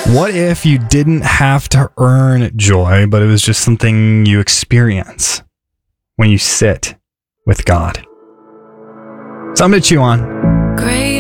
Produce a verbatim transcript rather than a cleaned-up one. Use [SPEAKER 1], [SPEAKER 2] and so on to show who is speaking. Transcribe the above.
[SPEAKER 1] What if you didn't have to earn joy, but it was just something you experience when you sit with God? Something to chew on.
[SPEAKER 2] Great.